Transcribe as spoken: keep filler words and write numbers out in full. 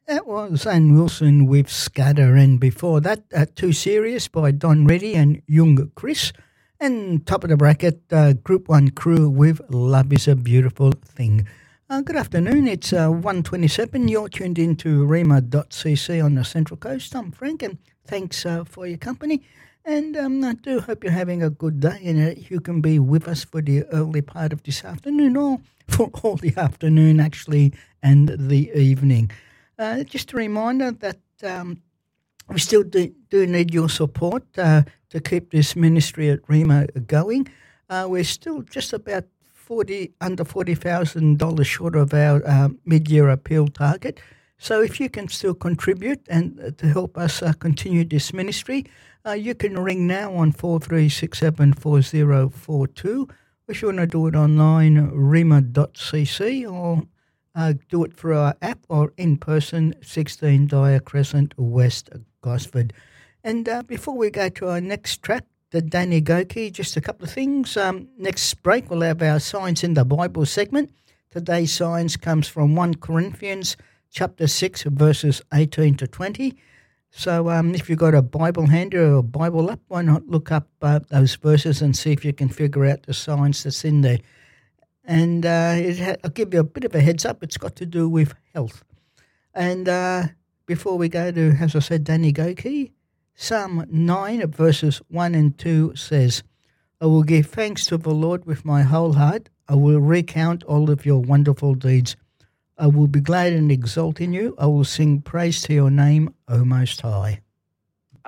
That was Ann Wilson with Scatter, and before that, uh, Too Serious by Don Reddy and Young Chris. And top of the bracket, uh, Group one Crew with Love is a Beautiful Thing. Uh, good afternoon, it's uh, one twenty-seven. You're tuned into rema dot c c on the Central Coast. I'm Frank, and thanks uh, for your company. And um, I do hope you're having a good day and uh, you can be with us for the early part of this afternoon, or for all the afternoon, actually, and the evening. Uh, just a reminder that um, we still do, do need your support uh, to keep this ministry at Rema going. Uh, we're still just about forty under forty thousand dollars short of our uh, mid-year appeal target. So if you can still contribute and uh, to help us uh, continue this ministry, uh, you can ring now on four three six seven four zero four two. If you want to do it online, rema dot c c, or Uh, do it through our app or in person, sixteen Dyer Crescent, West Gosford. And uh, before we go to our next track, the Danny Goki, just a couple of things. Um, next break, we'll have our Signs in the Bible segment. Today's signs comes from First Corinthians chapter six, verses eighteen to twenty. So um, if you've got a Bible handy or a Bible up, why not look up uh, those verses and see if you can figure out the signs that's in there. And uh, it ha- I'll give you a bit of a heads up. It's got to do with health. And uh, before we go to, as I said, Danny Goki, Psalm nine verses one and two says, I will give thanks to the Lord with my whole heart. I will recount all of your wonderful deeds. I will be glad and exult in you. I will sing praise to your name, O Most High.